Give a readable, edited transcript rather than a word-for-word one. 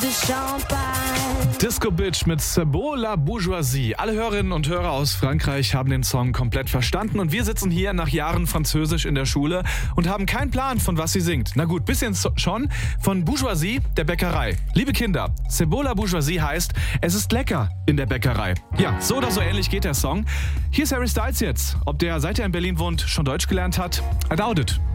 de champagne. Disco Bitch mit C'est beau la bourgeoisie. Alle Hörerinnen und Hörer aus Frankreich haben den Song komplett verstanden und wir sitzen hier nach Jahren Französisch in der Schule und haben keinen Plan, von was sie singt. Na gut, bisschen schon. Von Bourgeoisie, der Bäckerei. Liebe Kinder, C'est beau la bourgeoisie heißt, es ist lecker in der Bäckerei. Ja, so oder so ähnlich geht der Song. Hier ist Harry Styles jetzt. Ob der, seit er in Berlin wohnt, schon Deutsch gelernt hat? I doubt it.